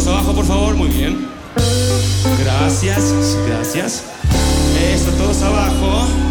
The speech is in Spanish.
abajo, por favor. Muy bien. Gracias, gracias. Eso, todos abajo.